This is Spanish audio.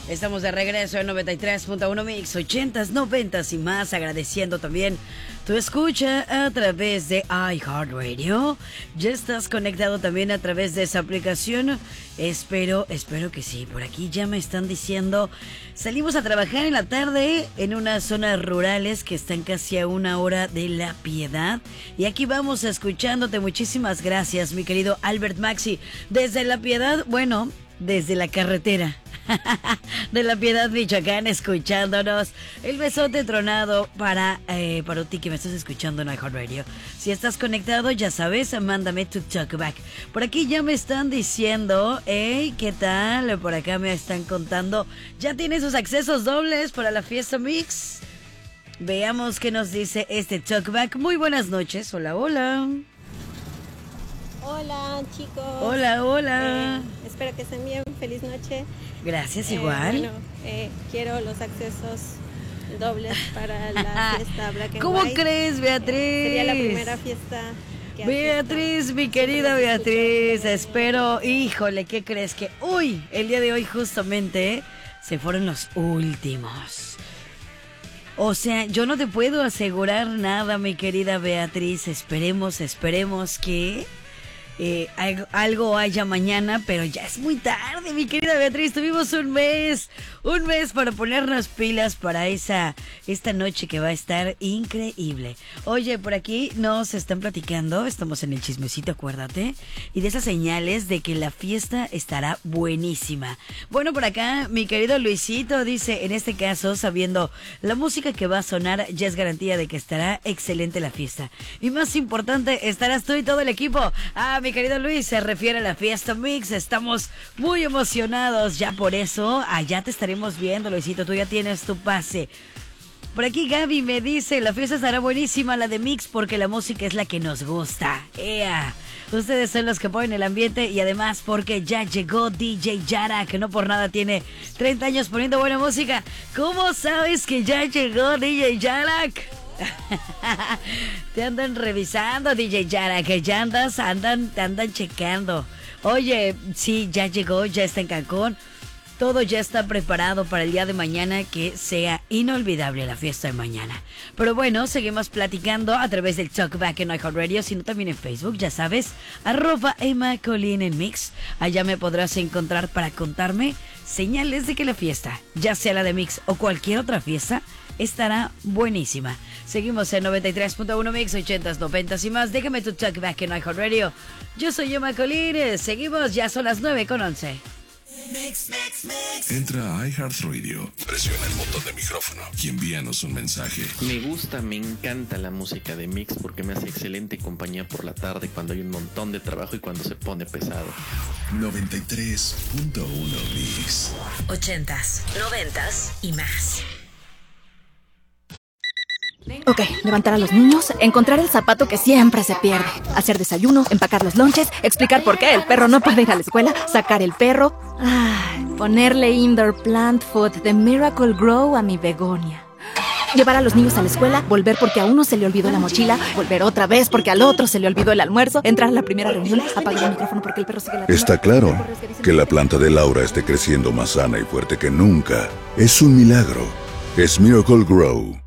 Estamos de regreso en 93.1 Mix, 80s, 90s y más, agradeciendo también tu escucha a través de iHeartRadio. Ya estás conectado también a través de esa aplicación. Espero que sí. Por aquí ya me están diciendo, salimos a trabajar en la tarde en unas zonas rurales que están casi a 1 hora de La Piedad. Y aquí vamos escuchándote. Muchísimas gracias, mi querido Albert Maxi. Desde La Piedad, bueno, desde la carretera de La Piedad, Michoacán, escuchándonos. El besote tronado para ti que me estás escuchando en iHeartRadio. Si estás conectado, ya sabes, mándame tu talkback. Por aquí ya me están diciendo, hey, ¿qué tal? Por acá me están contando, ya tiene sus accesos dobles para la fiesta Mix. Veamos qué nos dice este talkback. Muy buenas noches, hola, hola. Hola, chicos. Hola, hola. Espero que estén bien. Feliz noche. Gracias, igual. Bueno, quiero los accesos dobles para la fiesta Black and ¿Cómo White. crees, Beatriz? Sería la primera fiesta que Beatriz, asisto. mi querida Beatriz, espero, híjole, ¿qué crees? Que el día de hoy justamente se fueron los últimos. O sea, yo no te puedo asegurar nada, mi querida Beatriz. Esperemos que algo haya mañana, pero ya es muy tarde, mi querida Beatriz. Tuvimos un mes para ponernos pilas para esta noche que va a estar increíble. Oye, por aquí nos están platicando, estamos en el chismecito, acuérdate, y de esas señales de que la fiesta estará buenísima. Bueno, por acá mi querido Luisito dice, en este caso, sabiendo la música que va a sonar, ya es garantía de que estará excelente la fiesta. Y más importante, estarás tú y todo el equipo. Mi querido Luis, se refiere a la fiesta Mix. Estamos muy emocionados. Ya por eso, allá te estaremos viendo, Luisito. Tú ya tienes tu pase. Por aquí Gaby me dice, la fiesta estará buenísima, la de Mix, porque la música es la que nos gusta. ¡Ea! Ustedes son los que ponen el ambiente y además porque ya llegó DJ Yara, que no por nada tiene 30 años poniendo buena música. ¿Cómo sabes que ya llegó DJ Yara? Te andan revisando, DJ Yara, que ya te andan checando. Oye, sí, ya llegó, ya está en Cancún. Todo ya está preparado para el día de mañana, que sea inolvidable la fiesta de mañana. Pero bueno, seguimos platicando a través del Talkback en iHeartRadio, sino también en Facebook, ya sabes, @Emma Colín en Mix. Allá me podrás encontrar para contarme señales de que la fiesta, ya sea la de Mix o cualquier otra fiesta, estará buenísima. Seguimos en 93.1 Mix, 80s, 90s y más. Déjame tu talkback en iHeartRadio. Yo soy Emma Colín. Seguimos, ya son las 9:11. Entra a iHeartRadio, presiona el botón de micrófono y envíanos un mensaje. Me encanta la música de Mix porque me hace excelente compañía por la tarde cuando hay un montón de trabajo y cuando se pone pesado. 93.1 Mix. 80s, 90s y más. Ok, levantar a los niños, encontrar el zapato que siempre se pierde, hacer desayuno, empacar los lonches, explicar por qué el perro no puede ir a la escuela, sacar el perro, ponerle indoor plant food de Miracle Grow a mi begonia. Llevar a los niños a la escuela, volver porque a uno se le olvidó la mochila, volver otra vez porque al otro se le olvidó el almuerzo, entrar a la primera reunión, apagar el micrófono porque el perro sigue la... Está claro que la planta de Laura esté creciendo más sana y fuerte que nunca. Es un milagro. Es Miracle Grow.